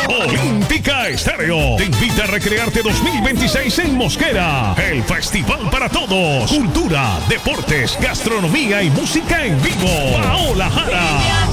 Olímpica Estéreo te invita a recrearte 2026 en Mosquera. El festival para todos. Cultura, deportes, gastronomía y música en vivo. Paola Jara.